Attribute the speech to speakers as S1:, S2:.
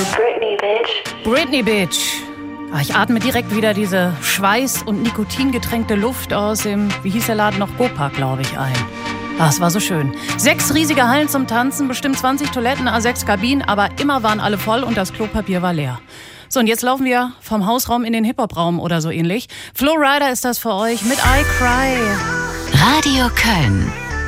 S1: Britney, bitch.
S2: Britney, bitch. Ich atme direkt wieder diese Schweiß- und Nikotingetränkte Luft aus dem, wie hieß der Laden noch, Gopa, glaube ich, ein. Es war so schön. 6 riesige Hallen zum Tanzen, bestimmt 20 Toiletten, 6 Kabinen, aber immer waren alle voll und das Klopapier war leer. So, und jetzt laufen wir vom Hausraum in den Hip-Hop-Raum oder so ähnlich. Flo Rida ist das für euch mit I Cry.
S3: Radio Köln.